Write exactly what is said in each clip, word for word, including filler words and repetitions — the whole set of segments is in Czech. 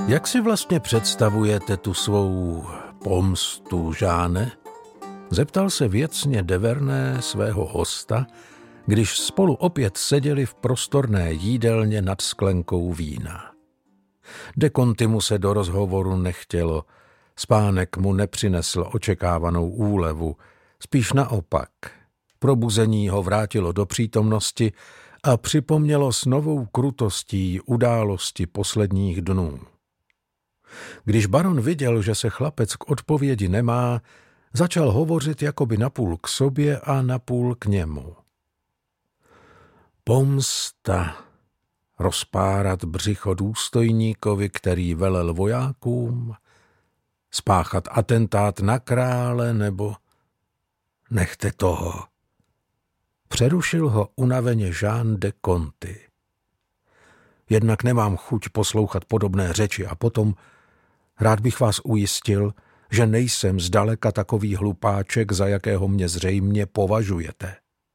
Jak si vlastně představujete tu svou pomstu, Žáne? Zeptal se věcně de Vernet svého hosta, když spolu opět seděli v prostorné jídelně nad sklenkou vína. De Contimu se do rozhovoru nechtělo, spánek mu nepřinesl očekávanou úlevu, spíš naopak. Probuzení ho vrátilo do přítomnosti a připomnělo s novou krutostí události posledních dnů. Když baron viděl, že se chlapec k odpovědi nemá, začal hovořit jakoby napůl k sobě a napůl k němu. Pomsta, rozpárat břicho důstojníkovi, který velel vojákům, spáchat atentát na krále, nebo nechte toho. Přerušil ho unaveně Jean de Conti. Jednak nemám chuť poslouchat podobné řeči a potom rád bych vás ujistil, že nejsem zdaleka takový hlupáček, za jakého mě zřejmě považujete.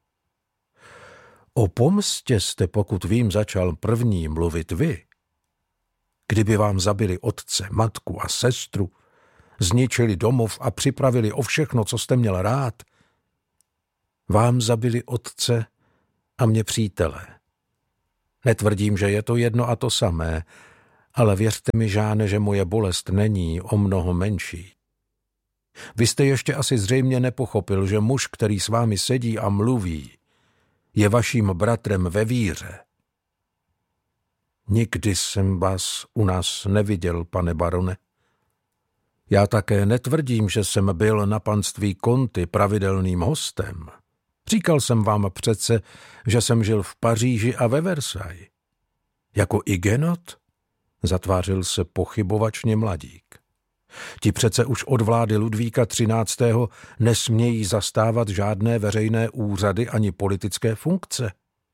O pomstě jste, pokud vím, začal první mluvit vy. Kdyby vám zabili otce, matku a sestru, zničili domov a připravili o všechno, co jste měl rád, vám zabili otce a mě přítele. Netvrdím, že je to jedno a to samé, ale věřte mi, Žáne, že moje bolest není o mnoho menší. Vy jste ještě asi zřejmě nepochopil, že muž, který s vámi sedí a mluví, je vaším bratrem ve víře. Nikdy jsem vás u nás neviděl, pane barone. Já také netvrdím, že jsem byl na panství Conti pravidelným hostem. Říkal jsem vám přece, že jsem žil v Paříži a ve Versailles. Jako Huguenot? Zatvářil se pochybovačně mladík. Ti přece už od vlády Ludvíka třináctého nesmějí zastávat žádné veřejné úřady ani politické funkce.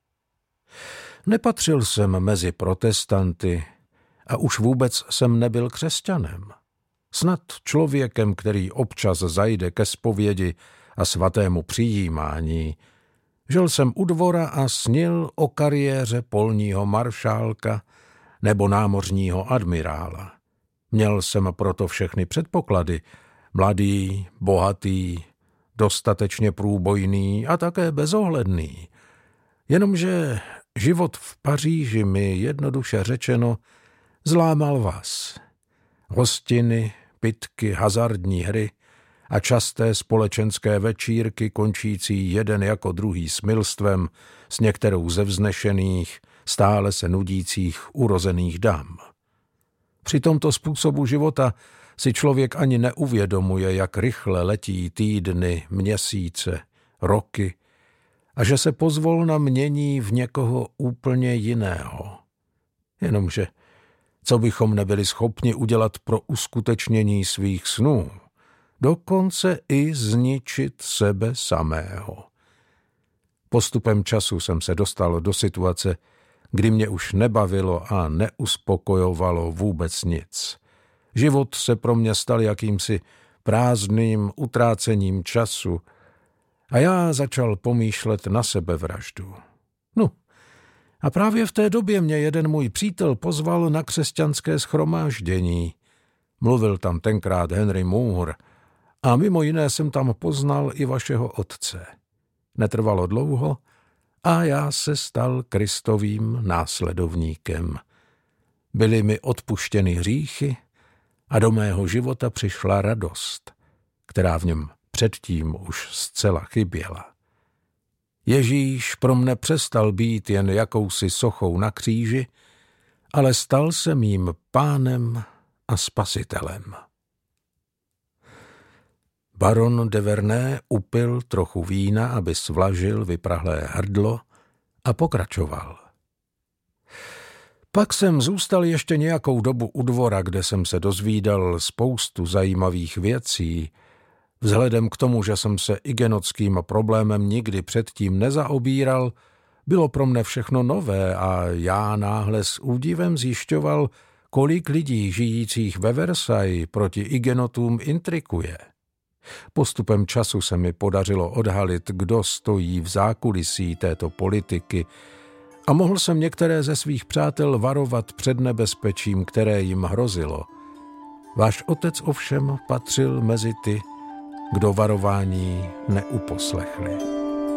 Nepatřil jsem mezi protestanty a už vůbec jsem nebyl křesťanem. Snad člověkem, který občas zajde ke zpovědi a svatému přijímání. Žil jsem u dvora a snil o kariéře polního maršálka nebo námořního admirála. Měl jsem proto všechny předpoklady, mladý, bohatý, dostatečně průbojný a také bezohledný. Jenomže život v Paříži mi, jednoduše řečeno, zlámal vás. Hostiny, pitky, hazardní hry a časté společenské večírky končící jeden jako druhý smilstvem s některou ze vznešených, stále se nudících urozených dam. Při tomto způsobu života si člověk ani neuvědomuje, jak rychle letí týdny, měsíce, roky a že se pozvolna mění v někoho úplně jiného. Jenomže co bychom nebyli schopni udělat pro uskutečnění svých snů, dokonce i zničit sebe samého. Postupem času jsem se dostal do situace, kdy mě už nebavilo a neuspokojovalo vůbec nic. Život se pro mě stal jakýmsi prázdným utrácením času a já začal pomýšlet na sebevraždu. No, a právě v té době mě jeden můj přítel pozval na křesťanské shromáždění. Mluvil tam tenkrát Henry Moore a mimo jiné jsem tam poznal i vašeho otce. Netrvalo dlouho a já se stal Kristovým následovníkem. Byly mi odpuštěny hříchy a do mého života přišla radost, která v něm předtím už zcela chyběla. Ježíš pro mne přestal být jen jakousi sochou na kříži, ale stal se mým pánem a spasitelem. Baron de Vernet upil trochu vína, aby svlažil vyprahlé hrdlo a pokračoval. Pak jsem zůstal ještě nějakou dobu u dvora, kde jsem se dozvídal spoustu zajímavých věcí. Vzhledem k tomu, že jsem se hugenotským problémem nikdy předtím nezaobíral, bylo pro mne všechno nové a já náhle s údivem zjišťoval, kolik lidí žijících ve Versailles proti hugenotům intrikuje. Postupem času se mi podařilo odhalit, kdo stojí v zákulisí této politiky A mohl jsem některé ze svých přátel varovat před nebezpečím, které jim hrozilo. Váš otec ovšem patřil mezi ty, kdo varování neuposlechli.